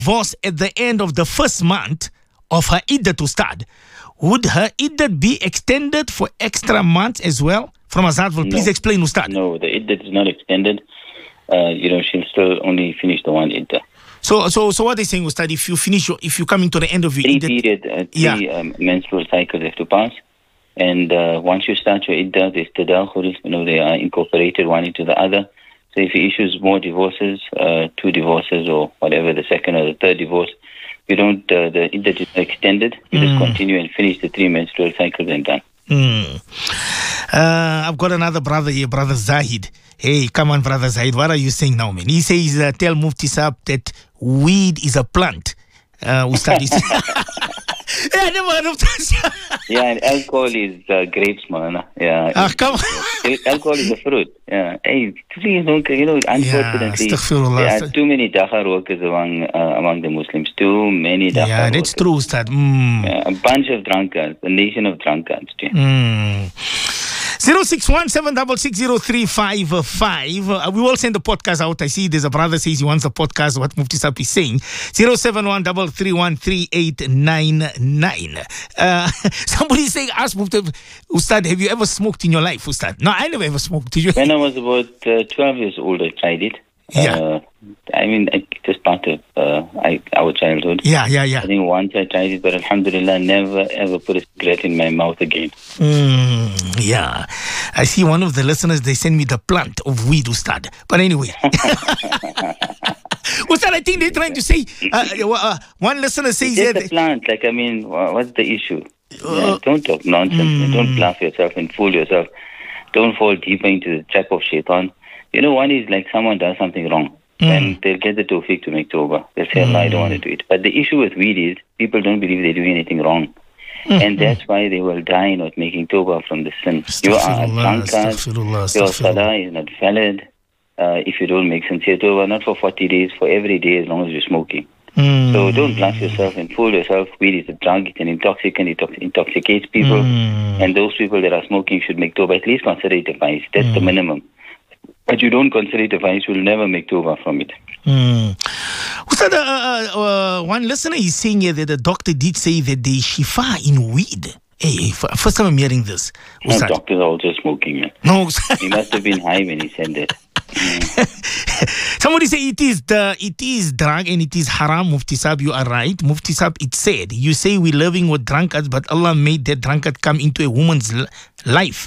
divorce at the end of the first month of her iddah to start, would her iddah be extended for extra months as well? From Azadville, please explain, Ustad. No, the iddah is not extended. She'll still only finish the one iddah. So what are they saying, Ustad? If you come into the end of your three menstrual cycles have to pass, and once you start your iddah, there's tadakhul, they are incorporated one into the other. So if he issues more divorces, 2 divorces or whatever, the second or the third divorce, you don't, the iddah is extended. You just continue and finish the 3 menstrual cycles and done. I've got another brother here, Brother Zahid. Hey, come on, Brother Zahid. What are you saying now, man? He says, tell Mufti Saab that weed is a plant. Ustad. Yeah, I never heard of that. Yeah, and alcohol is grapes, man. Yeah. Come on. Alcohol is a fruit. Yeah. Hey, please don't, unfortunately, there are too many dakhar workers among the Muslims. Too many dakhar workers. Yeah, that's true, Ustad. Yeah, a bunch of drunkards, a nation of drunkards. 061-766-0355. We will send the podcast out. I see there's a brother says he wants the podcast, what Mufti Saab is saying. 071-331-3899. Somebody saying, ask Mufti, Ustad, have you ever smoked in your life, Ustad? No, I never ever smoked. Did you? When I was about 12 years old, I tried it. Yeah. It was part of our childhood. Yeah. I think once I tried it, but alhamdulillah, never ever put a cigarette in my mouth again. Yeah. I see one of the listeners, they send me the plant of weed, Ustad. But anyway. Ustad, I think they're trying to say, one listener says that the plant, what's the issue? Don't talk nonsense. Don't bluff yourself and fool yourself. Don't fall deeper into the trap of shaitan. One is like someone does something wrong, and they'll get the tawfiq to make tawbah. They'll say, Allah, I don't want to do it. But the issue with weed is people don't believe they're doing anything wrong. And that's why they will die not making tawbah from the sin. You are a drunkard. Your salah is not valid if you don't make sincere tawbah, not for 40 days, for every day as long as you're smoking. So don't bluff yourself and fool yourself. Weed is a drug, it's an intoxicant, it intoxicates people. And those people that are smoking should make tawbah. At least consider it a vice. That's the minimum. But you don't consider it a vice, you'll never make tawbah from it. Ustad, one listener is saying here that the doctor did say that there is shifa in weed. Hey, first time I'm hearing this. No, doctors are also smoking, man. No. He must have been high when he said that. Somebody say it is drug and it is haram. Mufti Saab, you are right. Mufti Saab, it said, you say we're living with drunkards, but Allah made that drunkard come into a woman's life.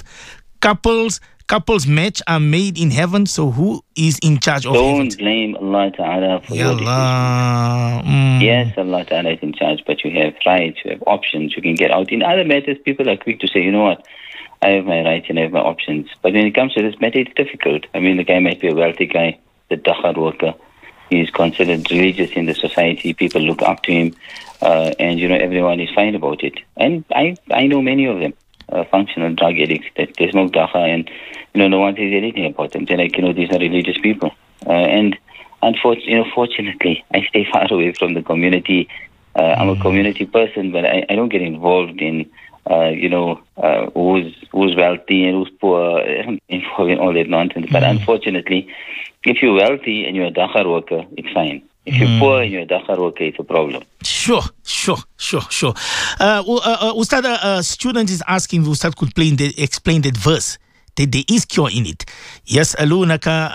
Couples match are made in heaven, so who is in charge of heaven? Don't blame Allah Ta'ala for your decision. Yes, Allah Ta'ala is in charge, but you have rights, you have options, you can get out. In other matters, people are quick to say, you know what, I have my rights and I have my options. But when it comes to this matter, it's difficult. The guy might be a wealthy guy, the dakhar worker. He's considered religious in the society. People look up to him, and everyone is fine about it. And I know many of them. Functional drug addicts that they smoke dacha and no one says anything about them. They're like, these are religious people. And unfortunately, I stay far away from the community. I'm a community person, but I don't get involved in who's wealthy and who's poor, involved in all that nonsense. But unfortunately, if you're wealthy and you're a dakhar worker, it's fine. If you're poor and you're a dakhar worker, it's a problem. Sure. Ustad, a student is asking if Ustad could explain that verse, that there is cure in it. He says, يسألونك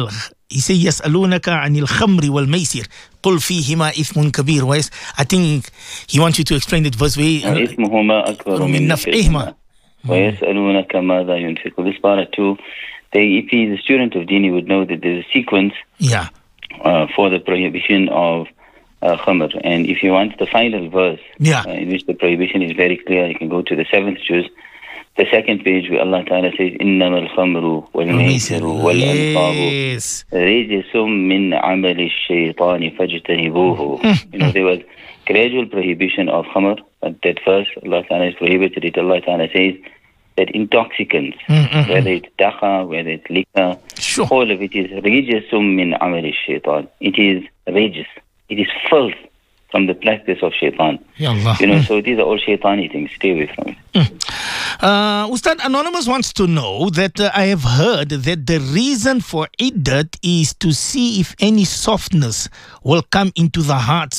عن الخمر والميسر قل فيهما إثم كبير. I think he wants you to explain that verse. إثمهما أكبر من نفعهما ويسألونك ماذا ينفق. This para 2, if he's a student of deen, he would know that there's a sequence for the prohibition of khamr. And if you want the final verse in which the prohibition is very clear, you can go to the 7th juz, the 2nd page, where Allah Ta'ala says, إِنَّمَا الْخَمْرُ وَالْمَيْسِرُ وَالْأَنْصَابُ رِجْسٌ مِّنْ عَمَلِ الشَّيْطَانِ فَاجْتَنِبُوهُ. There was gradual prohibition of khamr, but that first Allah Ta'ala has prohibited it. Allah Ta'ala says that intoxicants, whether it's dacha, whether it's liquor, all of it is رِجْسٌ مِّنْ عَمَلِ الشَّيْطَانِ. It is rijs. It is filth from the practice of shaitan. Ya Allah. So these are all shaitani things. Stay away from it. Ustad Anonymous wants to know that I have heard that the reason for iddat is to see if any softness will come into the hearts